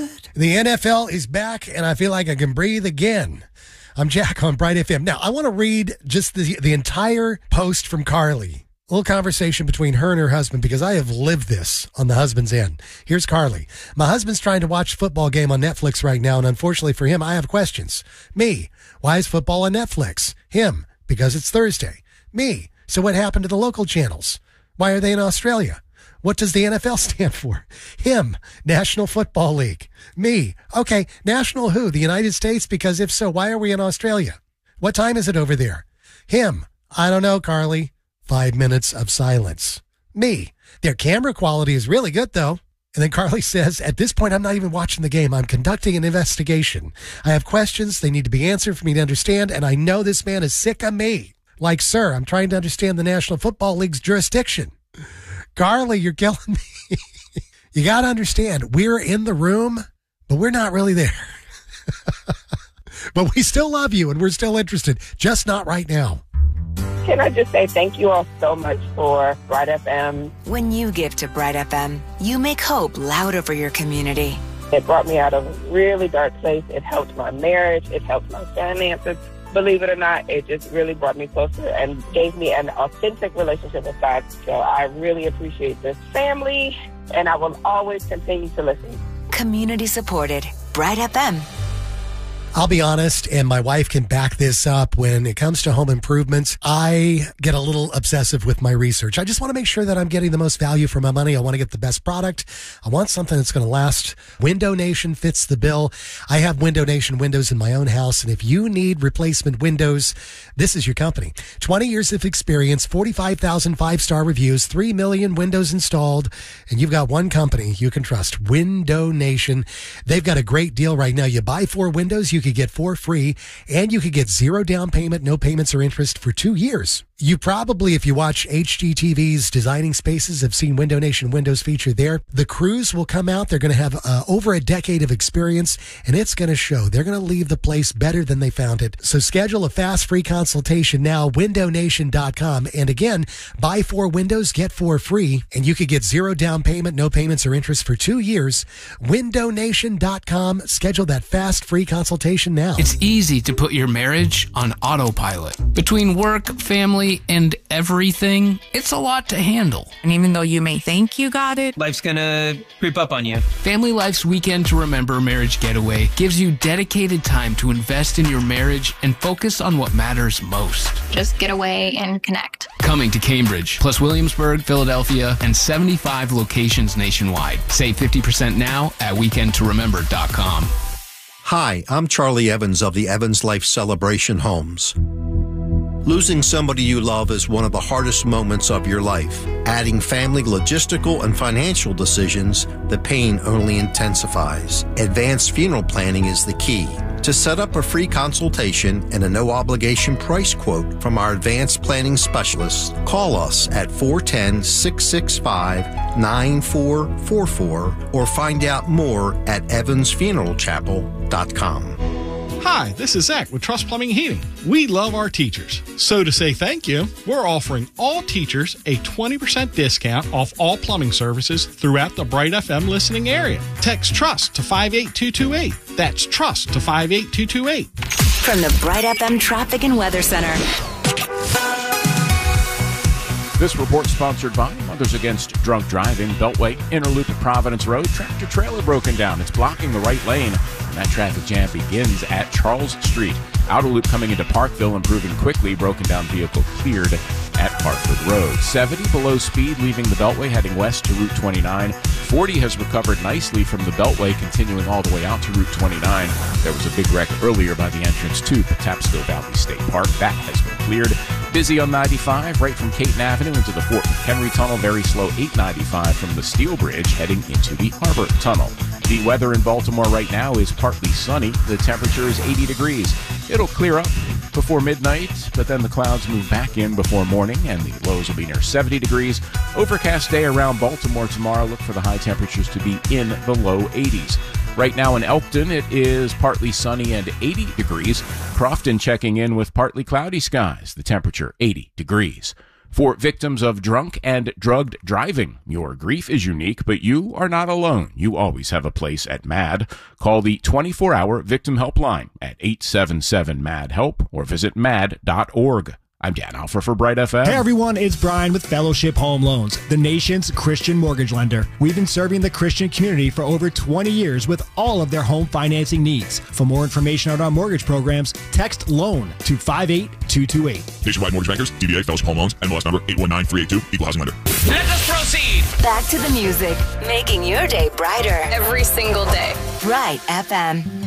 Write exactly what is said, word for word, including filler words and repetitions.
good. The N F L is back, and I feel like I can breathe again. I'm Jack on Bright F M. Now, I want to read just the, the entire post from Carly. A little conversation between her and her husband, because I have lived this on the husband's end. Here's Carly. My husband's trying to watch a football game on Netflix right now, and unfortunately for him, I have questions. Me, why is football on Netflix? Him, because it's Thursday. Me, so what happened to the local channels? Why are they in Australia? What does the N F L stand for? Him, National Football League. Me, okay, national who? The United States? Because if so, why are we in Australia? What time is it over there? Him, I don't know, Carly. Five minutes of silence. Me, their camera quality is really good, though. And then Carly says, at this point, I'm not even watching the game. I'm conducting an investigation. I have questions. They need to be answered for me to understand. And I know this man is sick of me. Like, sir, I'm trying to understand the National Football League's jurisdiction. Carly, you're killing me. You got to understand, we're in the room, but we're not really there. But we still love you, and we're still interested. Just not right now. Can I just say thank you all so much for Bright F M. When you give to Bright F M, you make hope louder for your community. It brought me out of a really dark place. It helped my marriage. It helped my finances. Believe it or not, it just really brought me closer and gave me an authentic relationship with God. So I really appreciate this family, and I will always continue to listen. Community supported. Bright F M. I'll be honest, and my wife can back this up. When it comes to home improvements, I get a little obsessive with my research. I just want to make sure that I'm getting the most value for my money. I want to get the best product. I want something that's going to last. Window Nation fits the bill. I have Window Nation windows in my own house, and if you need replacement windows, this is your company. twenty years of experience, forty-five thousand five-star reviews, three million windows installed, and you've got one company you can trust, Window Nation. They've got a great deal right now. You buy four windows, you could get four free, and you could get zero down payment, no payments or interest for two years. You probably, if you watch H G T V's Designing Spaces, have seen Window Nation windows featured there. The crews will come out. They're going to have uh, over a decade of experience, and it's going to show. They're going to leave the place better than they found it. So schedule a fast free consultation now, window nation dot com. And again, buy four windows, get four free, and you could get zero down payment, no payments or interest for two years. window nation dot com. Schedule that fast free consultation now. It's easy to put your marriage on autopilot. Between work, family, and everything, it's a lot to handle. And even though you may think you got it, life's gonna creep up on you. Family Life's Weekend to Remember Marriage Getaway gives you dedicated time to invest in your marriage and focus on what matters most. Just get away and connect. Coming to Cambridge, plus Williamsburg, Philadelphia, and seventy-five locations nationwide. Save fifty percent now at weekend to remember dot com. Hi, I'm Charlie Evans of the Evans Life Celebration Homes. Losing somebody you love is one of the hardest moments of your life. Adding family logistical and financial decisions, the pain only intensifies. Advanced funeral planning is the key. To set up a free consultation and a no-obligation price quote from our advanced planning specialists, call us at four one zero, six six five, nine four four four or find out more at evans funeral chapel dot com. Hi, this is Zach with Trust Plumbing and Heating. We love our teachers. So to say thank you, we're offering all teachers a twenty percent discount off all plumbing services throughout the Bright F M listening area. Text TRUST to five eight two two eight. That's TRUST to five eight two two eight. From the Bright F M Traffic and Weather Center. This report sponsored by Mothers Against Drunk Driving, Beltway, Inner Loop at Providence Road. Tractor trailer broken down. It's blocking the right lane. And that traffic jam begins at Charles Street. Outer Loop coming into Parkville, improving quickly. Broken down vehicle cleared at Hartford Road. seventy below speed, leaving the Beltway, heading west to Route twenty-nine. forty has recovered nicely from the Beltway, continuing all the way out to Route twenty-nine. There was a big wreck earlier by the entrance to Patapsco Valley State Park. That has been cleared. Busy on ninety-five, right from Caton Avenue into the Fort McHenry Tunnel. Very slow eight ninety-five from the Steel Bridge, heading into the Harbor Tunnel. The weather in Baltimore right now is partly sunny. The temperature is eighty degrees. It'll clear up before midnight, but then the clouds move back in before morning, and the lows will be near seventy degrees. Overcast day around Baltimore tomorrow. Look for the high temperatures to be in the low eighties. Right now in Elkton, it is partly sunny and eighty degrees. Crofton checking in with partly cloudy skies. The temperature eighty degrees. For victims of drunk and drugged driving, your grief is unique, but you are not alone. You always have a place at MAD. Call the twenty-four hour Victim Helpline at eight seven seven M A D HELP or visit mad dot org. I'm Dan Alpha for Bright F M. Hey everyone, it's Brian with Fellowship Home Loans, the nation's Christian mortgage lender. We've been serving the Christian community for over twenty years with all of their home financing needs. For more information on our mortgage programs, text LOAN to five eight two two eight. Nationwide Mortgage Bankers, D B A Fellowship Home Loans, N M L S number eight one nine three eight two, Equal Housing Lender. Let us proceed. Back to the music, making your day brighter every single day. Bright F M.